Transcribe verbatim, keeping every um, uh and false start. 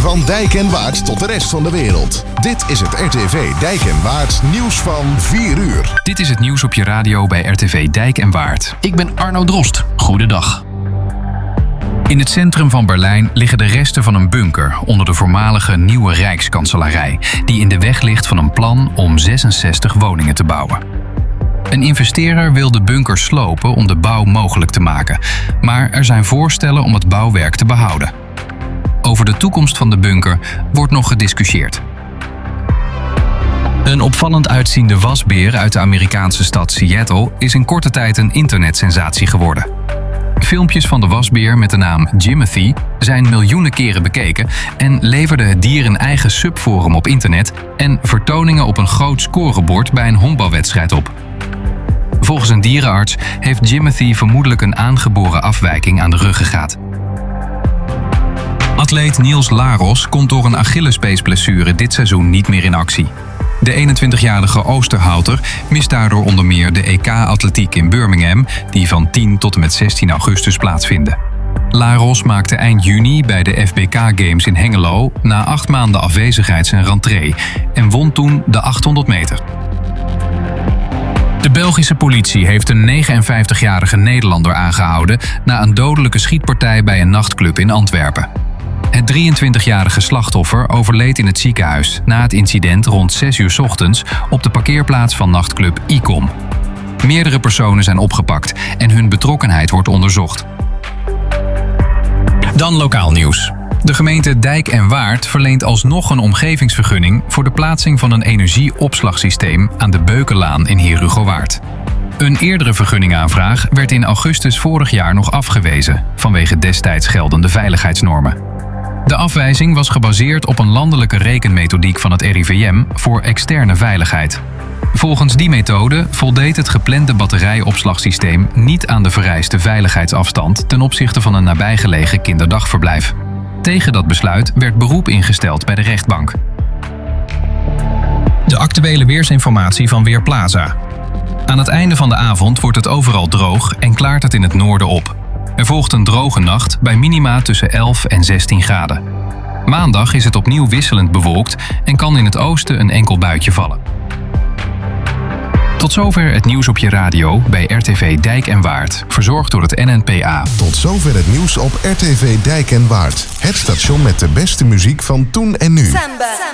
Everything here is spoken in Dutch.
Van Dijk en Waard tot de rest van de wereld. Dit is het R T V Dijk en Waard nieuws van vier uur. Dit is het nieuws op je radio bij R T V Dijk en Waard. Ik ben Arno Drost. Goedendag. In het centrum van Berlijn liggen de resten van een bunker onder de voormalige Nieuwe Rijkskanselarij, die in de weg ligt van een plan om zesenzestig woningen te bouwen. Een investeerder wil de bunker slopen om de bouw mogelijk te maken, maar er zijn voorstellen om het bouwwerk te behouden. Over de toekomst van de bunker wordt nog gediscussieerd. Een opvallend uitziende wasbeer uit de Amerikaanse stad Seattle is in korte tijd een internetsensatie geworden. Filmpjes van de wasbeer met de naam Jimothy zijn miljoenen keren bekeken en leverde het dier een eigen subforum op internet en vertoningen op een groot scorebord bij een honkbalwedstrijd op. Volgens een dierenarts heeft Jimothy vermoedelijk een aangeboren afwijking aan de ruggengraat. Atleet Niels Laros komt door een Achillespeesblessure dit seizoen niet meer in actie. De eenentwintigjarige Oosterhouter mist daardoor onder meer de E K-atletiek in Birmingham, die van tien tot en met zestien augustus plaatsvinden. Laros maakte eind juni bij de F B K Games in Hengelo na acht maanden afwezigheid zijn rentree en won toen de achthonderd meter. De Belgische politie heeft een negenenvijftigjarige Nederlander aangehouden na een dodelijke schietpartij bij een nachtclub in Antwerpen. Het drieëntwintigjarige slachtoffer overleed in het ziekenhuis na het incident rond zes uur 's ochtends op de parkeerplaats van nachtclub Icom. Meerdere personen zijn opgepakt en hun betrokkenheid wordt onderzocht. Dan lokaal nieuws. De gemeente Dijk en Waard verleent alsnog een omgevingsvergunning voor de plaatsing van een energieopslagsysteem aan de Beukenlaan in Heerhugowaard. Een eerdere vergunningaanvraag werd in augustus vorig jaar nog afgewezen vanwege destijds geldende veiligheidsnormen. De afwijzing was gebaseerd op een landelijke rekenmethodiek van het R I V M voor externe veiligheid. Volgens die methode voldeed het geplande batterijopslagsysteem niet aan de vereiste veiligheidsafstand ten opzichte van een nabijgelegen kinderdagverblijf. Tegen dat besluit werd beroep ingesteld bij de rechtbank. De actuele weersinformatie van Weerplaza. Aan het einde van de avond wordt het overal droog en klaart het in het noorden op. Er volgt een droge nacht bij minima tussen elf en zestien graden. Maandag is het opnieuw wisselend bewolkt en kan in het oosten een enkel buitje vallen. Tot zover het nieuws op je radio bij R T V Dijk en Waard, verzorgd door het N N P A. Tot zover het nieuws op R T V Dijk en Waard. Het station met de beste muziek van toen en nu. Samba.